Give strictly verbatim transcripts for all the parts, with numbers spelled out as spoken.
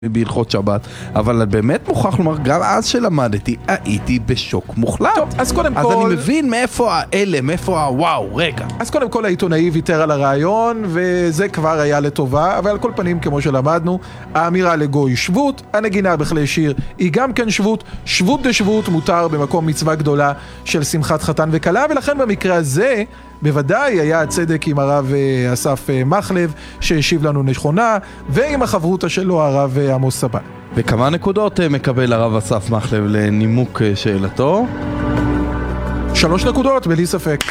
בהלכות שבת, אבל באמת מוכרח לומר, גם אז שלמדתי, הייתי בשוק מוחלט. טוב, אז קודם אז כל... אני מבין מאיפה האלה, מאיפה הוואו, רגע. אז קודם כל העיתונאי ויתר על הרעיון, וזה כבר היה לטובה, אבל על כל פנים, כמו שלמדנו, האמירה לגוי שבות, הנגינה בכלי שיר היא גם כן שבות, שבות דשבות מותר במקום מצווה גדולה של שמחת חתן וכלה, ולכן במקרה הזה, בוודאי היה הצדק עם הרב אסף מחלב שהשיב לנו נכונה, ועם החברותה שלו הרב עמוס סבן. וכמה נקודות מקבל הרב אסף מחלב לנימוק שאלתו? שלוש נקודות, בלי ספק.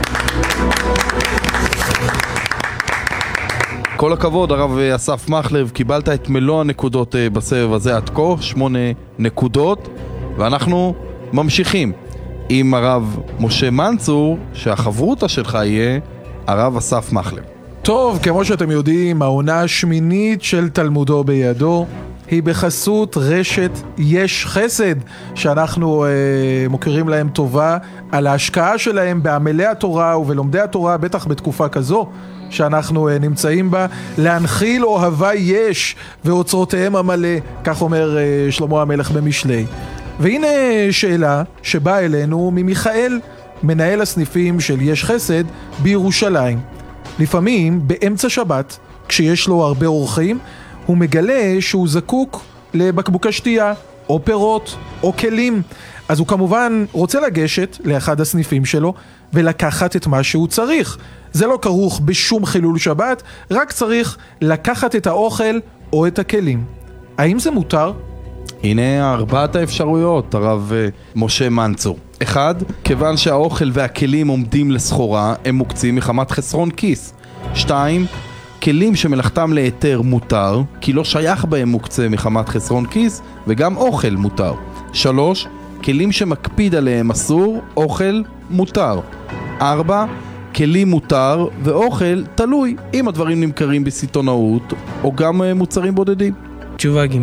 כל הכבוד הרב אסף מחלב, קיבלת את מלוא הנקודות בסבב הזה עד כה, שמונה נקודות, ואנחנו ממשיכים עם הרב משה מנצור, שהחברותה שלך יהיה הרב אסף מחלב. טוב, כמו שאתם יודעים, העונה השמינית של תלמודו בידו היא בחסות רשת יש חסד, שאנחנו אה, מוכרים להם טובה על ההשקעה שלהם בעמלי התורה ובלומדי התורה, בטח בתקופה כזו שאנחנו אה, נמצאים בה, להנחיל אוהבה יש ואוצרותיהם המלא, כך אומר אה, שלמה המלך במשלי. והנה שאלה שבאה אלינו ממיכאל, מנהל הסניפים של יש חסד בירושלים. לפעמים באמצע שבת, כשיש לו הרבה אורחים, הוא מגלה שהוא זקוק לבקבוקי שתייה, או פירות, או כלים. אז הוא כמובן רוצה לגשת לאחד הסניפים שלו ולקחת את מה שהוא צריך. זה לא כרוך בשום חילול שבת, רק צריך לקחת את האוכל או את הכלים. האם זה מותר? הנה ארבעת האפשרויות, הרב משה מנצור. אחד, כיוון שהאוכל והכלים עומדים לסחורה, הם מוקצים מחמת חסרון כיס. שתיים, כלים שמלאכתם להיתר מותר, כי לא שייך בהם מוקצה מחמת חסרון כיס, וגם אוכל מותר. שלוש, כלים שמקפיד עליהם אסור, אוכל מותר. ארבע, כלים מותר ואוכל תלוי, אם הדברים נמכרים בסיטונאות, או גם מוצרים בודדים. תשובה ג'.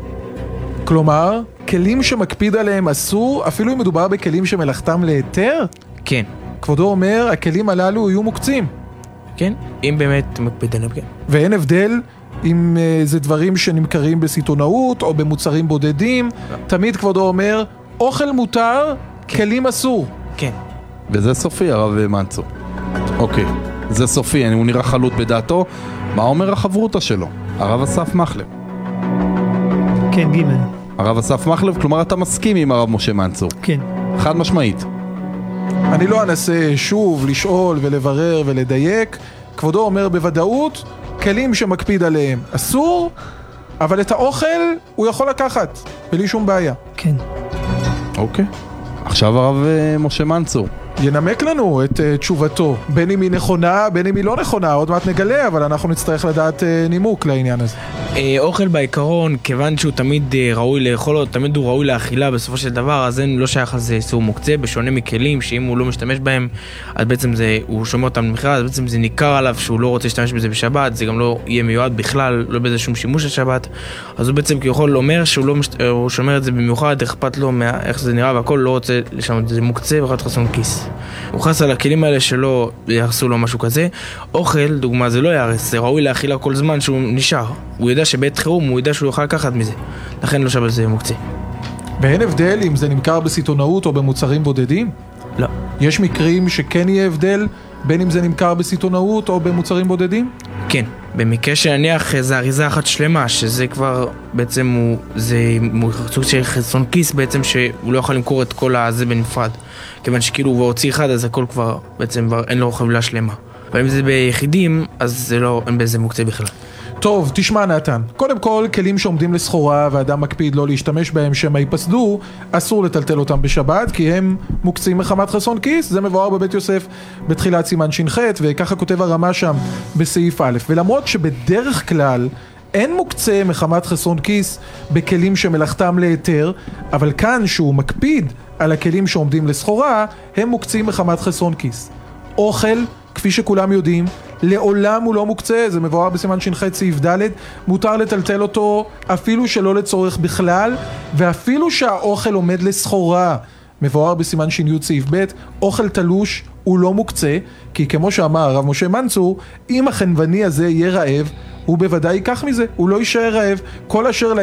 כלומר, כלים שמקפיד עליהם אסור, אפילו אם מדובר בכלים שמלאכתם להיתר? כן. כבודו אומר, הכלים הללו יהיו מוקצים. כן, אם באמת מקפיד עליהם, כן. ואין הבדל אם uh, זה דברים שנמכרים בסיטונאות או במוצרים בודדים. תמיד כבודו אומר, אוכל מותר, כן. כלים אסור. כן. וזה סופי, הרב מנצור. אוקיי, זה סופי, הוא נראה חלוט בדעתו. מה אומר החברותה שלו? הרב אסף מחלב. כן, ג'. הרב אסף מחלב, כלומר אתה מסכים עם הרב משה מנצור? כן. חד משמעית. אני לא אנסה שוב לשאול ולברר ולדייק. כבודו אומר בוודאות, כלים שמקפיד עליהם אסור, אבל את האוכל הוא יכול לקחת, בלי שום בעיה. כן. אוקיי. עכשיו הרב משה מנצור ינמק לנו את uh, תשובתו, בין אם היא נכונה, בין אם היא לא נכונה, עוד מעט נגלה, אבל אנחנו נצטרך לדעת uh, נימוק לעניין הזה. אה, אוכל בעיקרון, כיוון שהוא תמיד אה, ראוי לאכול, תמיד הוא ראוי לאכילה בסופו של דבר, אז אין, לא שייך לזה איסור מוקצה, בשונה מכלים, שאם הוא לא משתמש בהם, אז בעצם זה, הוא שומר אותם למכירה, אז בעצם זה ניכר עליו שהוא לא רוצה להשתמש בזה בשבת, זה גם לא יהיה מיועד בכלל, לא בזה שום שימוש לשבת, אז הוא בעצם כיכול אומר שהוא לא משת... הוא שומר את זה במיוחד, אכפת לו מה... איך זה נראה, והכל לא רוצה לשמור את זה מוקצה ורק חסון כיס. הוא חס על הכלים האלה שלא יחסו לו משהו כזה. אוכל, דוגמה, זה לא יערס, זה ראוי להאכילה כל זמן שהוא נשאר. הוא יודע שבעת חירום הוא יודע שהוא יוכל לקחת מזה, לכן לא שווה זה מוקצה. ואין הבדל אם זה נמכר בסיטונאות או במוצרים בודדים? לא. יש מקרים שכן יהיה הבדל בין אם זה נמכר בסיטונאות או במוצרים בודדים? כן, במקרה שנניח זה אריזה אחת שלמה, שזה כבר בעצם הוא, זה סוג של חסרון כיס בעצם שהוא לא יכול למכור את כל הזה בנפרד, כיוון שכאילו הוא הוציא אחד אז הכל כבר בעצם כבר אין לו חבילה שלמה. אבל אם זה ביחידים אז זה לא, אין בזה מוקצה בכלל. טוב, תשמע נתן, קודם כל, כלים שעומדים לסחורה ואדם מקפיד לא להשתמש בהם שמה ייפסדו, אסור לטלטל אותם בשבת, כי הם מוקצים מחמת חסון כיס, זה מבואר בבית יוסף בתחילת סימן ש"ח, וככה כותב הרמה שם בסעיף א', ולמרות שבדרך כלל אין מוקצה מחמת חסון כיס בכלים שמלאכתם להיתר, אבל כאן שהוא מקפיד על הכלים שעומדים לסחורה, הם מוקצים מחמת חסון כיס. אוכל, כפי שכולם יודעים, לעולם הוא לא מוקצה, זה מבואר בסימן ש"ח סעיף ד', מותר לטלטל אותו אפילו שלא לצורך בכלל, ואפילו שהאוכל עומד לסחורה, מבואר בסימן ש"י סעיף ב', אוכל תלוש הוא לא מוקצה, כי כמו שאמר הרב משה מנצור, אם החנווני הזה יהיה רעב, הוא בוודאי ייקח מזה, הוא לא יישאר רעב, כל אשר